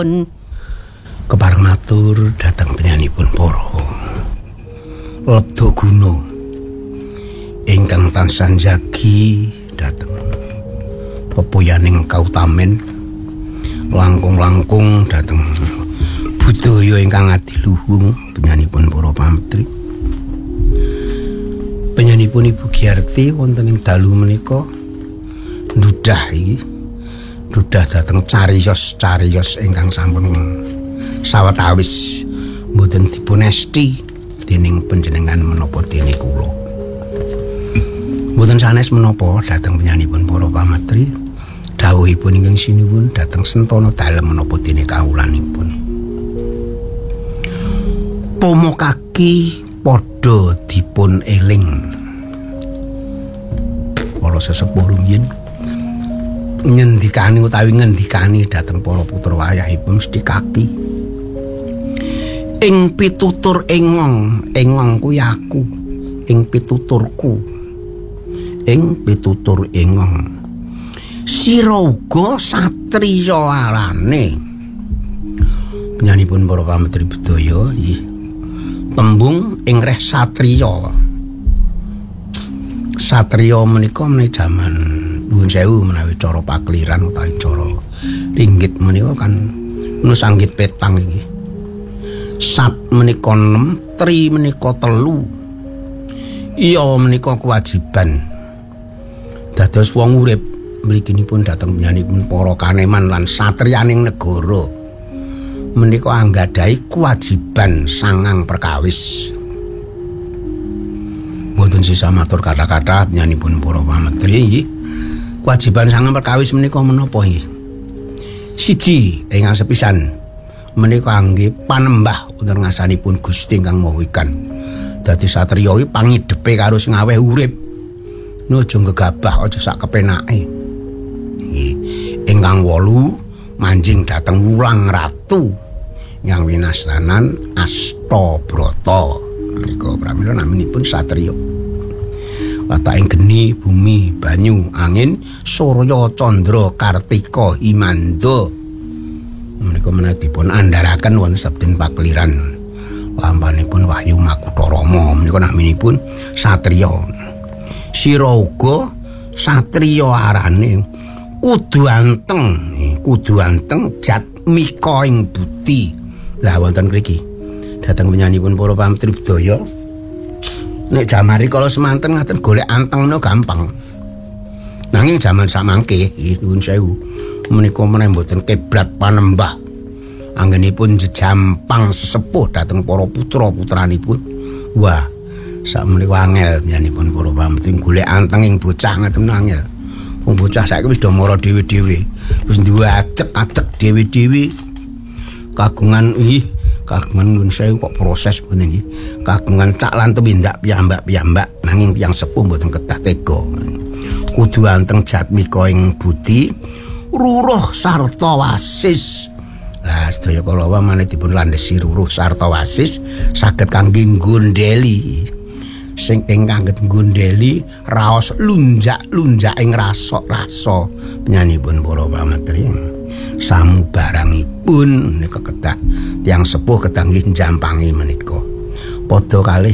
nuwun. Kepareng matur dhateng penyanipun para Lebda Guna ingkang tansah njagi dhateng pepoyaning kautamen langkung-langkung dhateng budaya ingkang adiluhung penyanipun para pametri. Penyanipun Ibu Giarti wonten ing dalu menika ndudah dhateng cariyos ingkang sampun sawetawis mboten dipun esti dening panjenengan menapa dene kula. Mboten sanes menapa dhateng penyanipun para pamatri dawuhipun ingkang sinuwun dhateng sentana dalem menapa dene kawulanipun. Pomo kaki padha dipun eling. Para sesepuh rumiyin ngendikani dhateng para putra wayahipun mesti kaki. Ing pitutur engong kuwi aku, ing pituturku, ing pitutur engong. Sira uga satriya arane. Penyanipun para pametri budaya nggih. Tembung ing reh satriya. Satriya menika menawi jaman nuwun sewu menawi cara pakliran utawi cara ringgit menika kan nusanggit petang iki. Sat menika 6, tri menika 3. Iya menika kewajiban. Dados wong urip mliginipun dhateng penyanipun para kaneman lan satriyaning negara menika anggadhahi kewajiban sangang perkawis. Mboten sisa matur kata-kata penyanipun para pametri nggih. Kewajiban sangang perkawis menika menapa nggih? Siji ingkang sepisan menika anggih panembah wonten ngasanipun Gusti ingkang Maha Wikan. Dadi satriya iki pangidepe karo sing aweh urip. Aja gegabah, aja sak kepenake. Nggih. Ingkang 8 manjing dhateng Wulang Ratu yang winastanan Astabrata. Menika pramila naminipun satriya. Wataking geni, bumi, banyu, angin, surya, candra, kartika, himanda. Menika menawi dipun andharaken wonten sabden pakliran lampanipun Wahyu Makutha Rama menika naminipun satriya. Sira uga satriya arane kudu anteng jat mika ing budi. Lah wonten mriki dhateng penyanipun para pametri budaya nek jaman rikala semanten ngaten golek anteng menika gampang. Nanging jaman samangke nuwun sewu menika meneh mboten kebrat panembah anggenipun jejampang sesepuh dhateng para putra-putranipun. Wah, sakmenika angel nyanipun para pametri golek anteng ing bocah ngaten angel. Wong bocah saiki wis do mara dhewe-dhewe, wis duwe adeg-adeg dhewe-dhewe. Kagungan nuwun sewu kok proses mboten nggih. Kagungan cak lan tumindak piyambak-piyambak nanging tiyang sepuh mboten kedah tega. Kudu anteng jatmika ing budi ruruh sarta wasis. Lah sedaya kala maneh dipun landhesi ruruh sarta wasis saged kangge nggondheli. Sing ingkang nggondheli raos lunjak-lunjak ing rasa penyanipun para pametri. Samubarangipun menika kedah tiyang sepuh kedah nggih njampangi menika. Padha kalih